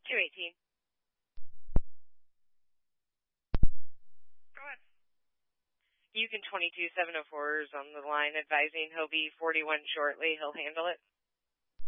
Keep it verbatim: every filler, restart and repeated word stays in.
two eighteen. Go ahead. Yukon twenty-two seven oh four is on the line advising he'll be forty-one shortly. He'll handle it.